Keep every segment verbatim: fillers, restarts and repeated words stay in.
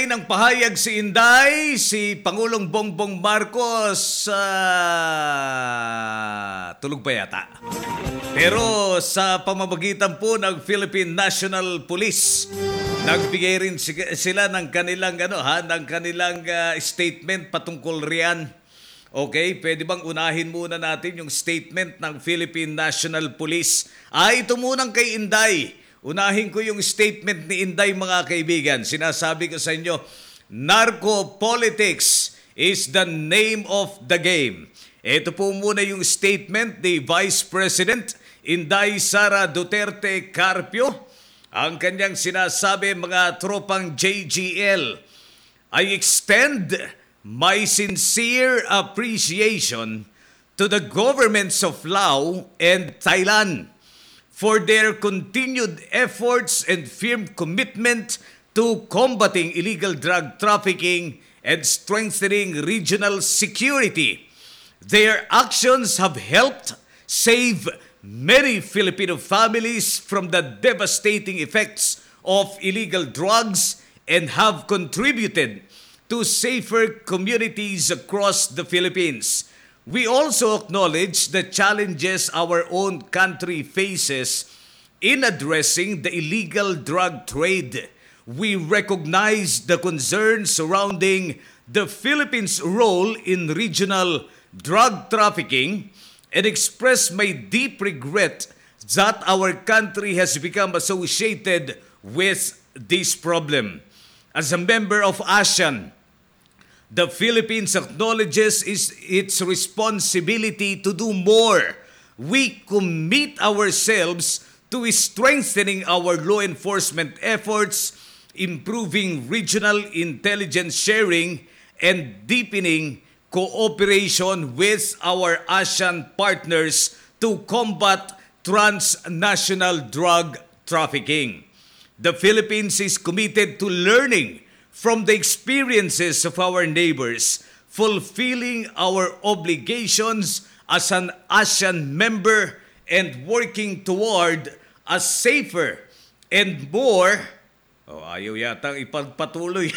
Nagbigay ng pahayag si Inday, si Pangulong Bongbong Marcos sa uh, tulog pa yata. Pero sa pamamagitan po ng Philippine National Police, nagbigay rin sila ng kanilang ano ha, ng kanilang uh, statement patungkol riyan. Okay, pwede bang unahin muna natin yung statement ng Philippine National Police? Ah, ito munang kay Inday. Unahin ko yung statement ni Inday, mga kaibigan. Sinasabi ko sa inyo, narco politics is the name of the game. Ito po muna yung statement ni Vice President Inday Sara Duterte Carpio. Ang kanyang sinasabi, mga tropang J G L, I extend my sincere appreciation to the governments of Laos and Thailand for their continued efforts and firm commitment to combating illegal drug trafficking and strengthening regional security. Their actions have helped save many Filipino families from the devastating effects of illegal drugs and have contributed to safer communities across the Philippines. We also acknowledge the challenges our own country faces in addressing the illegal drug trade. We recognize the concerns surrounding the Philippines' role in regional drug trafficking and express my deep regret that our country has become associated with this problem. As a member of ASEAN, the Philippines acknowledges its responsibility to do more. We commit ourselves to strengthening our law enforcement efforts, improving regional intelligence sharing, and deepening cooperation with our ASEAN partners to combat transnational drug trafficking. The Philippines is committed to learning from the experiences of our neighbors, fulfilling our obligations as an ASEAN member and working toward a safer and more, oh, ayaw yata ipagpatuloy,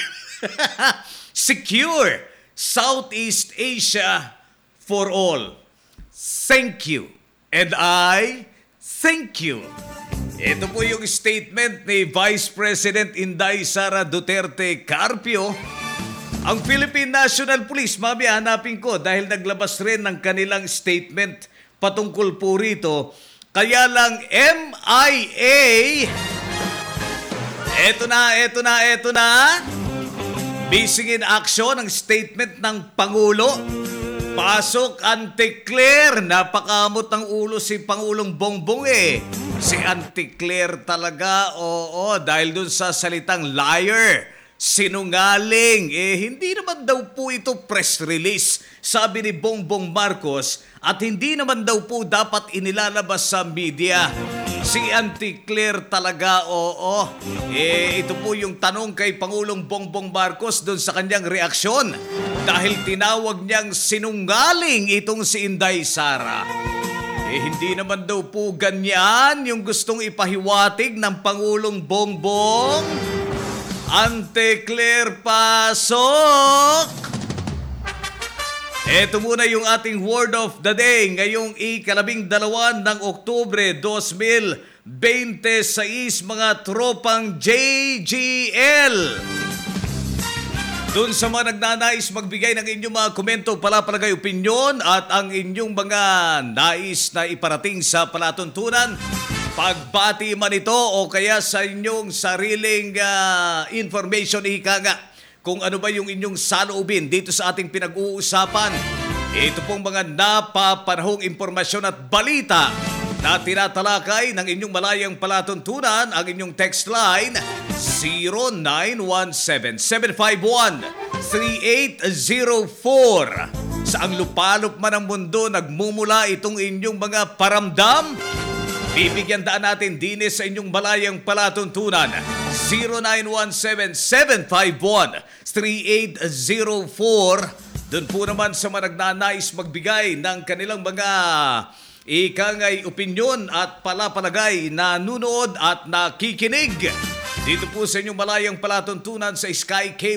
secure Southeast Asia for all. Thank you. And I thank you. Ito po yung statement ni Vice President Inday Sara Duterte Carpio. Ang Philippine National Police, mami, hanapin ko dahil naglabas rin ng kanilang statement patungkol po rito. Kaya lang M I A, eto na, eto na, eto na. Missing in action ang statement ng Pangulo. Pasok, Auntie Claire. Napakamot ng ulo si Pangulong Bongbong eh. Si Auntie Claire talaga, oo, dahil dun sa salitang liar, sinungaling. Eh, hindi naman daw po ito press release, sabi ni Bongbong Marcos, at hindi naman daw po dapat inilalabas sa media. Si Auntie Claire talaga, oo. Eh, ito po yung tanong kay Pangulong Bongbong Marcos dun sa kanyang reaksyon dahil tinawag niyang sinungaling itong si Inday Sara. Eh, hindi naman daw po ganyan yung gustong ipahiwatig ng Pangulong Bongbong. Auntie Claire, pasok! Ito muna yung ating word of the day ngayong ikalabing dalawa ng Oktubre dos mil beintiséis, mga tropang J G L. Doon sa mga nagnanais magbigay ng inyong mga komento, palapalagay, opinyon at ang inyong mga nais na iparating sa palatuntunan, pagbati man ito o kaya sa inyong sariling uh, information, ika nga, kung ano ba yung inyong saloobin dito sa ating pinag-uusapan. Ito pong mga napapanahong impormasyon at balita na tinatalakay ng inyong malayang palatuntunan. Ang inyong text line zero nine one seven, seven five one, three eight zero four. Saang lupalop man ang mundo nagmumula itong inyong mga paramdam, bibigyan daan natin din sa inyong malayang palatuntunan. zero nine one seven, seven five one, three eight zero four. Doon po naman sa mga nagnanais magbigay ng kanilang mga ikangay opinyon at palapalagay na nunood at nakikinig dito po sa inyong malayang palatuntunan sa Sky Cable